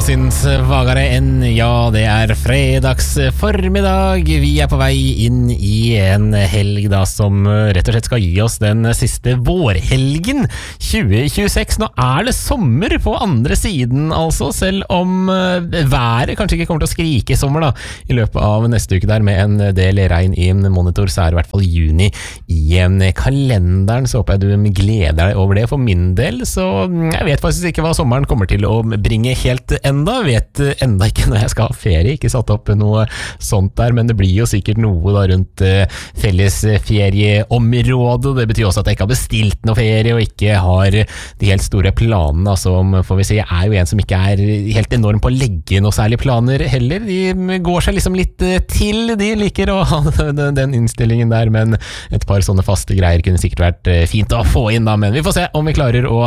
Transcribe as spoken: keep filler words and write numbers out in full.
sin svagare enn, ja, det er fredags formiddag. Vi er på vei inn i en helg da som rett og slett skal gi oss den siste vårhelgen tjue tjueseks. Nå er det sommer på andre siden, altså, selv om været kanskje ikke kommer til å skrike sommer da, i løpet av neste uke der med en del regn i en monitor, så er det i hvert fall juni i en kalenderen. Så håper jeg du gleder deg over det. For min del, så jeg vet faktisk ikke hva sommeren kommer til å bringe helt enda, vet enda ikke når jeg skal ha ferie, ikke satt opp noe sånt der, men det blir jo sikkert noe da rundt uh, felles ferieområdet. Det betyr også at jeg ikke har bestilt noe ferie og ikke har de helt store planene, som får vi si, jeg er jo en som ikke er helt enorm på å legge noe særlig planer heller. De går seg liksom litt til, de liker å ha den innstillingen der, men et par sånne faste greier kunne sikkert vært fint å få inn da, men vi får se om vi klarer å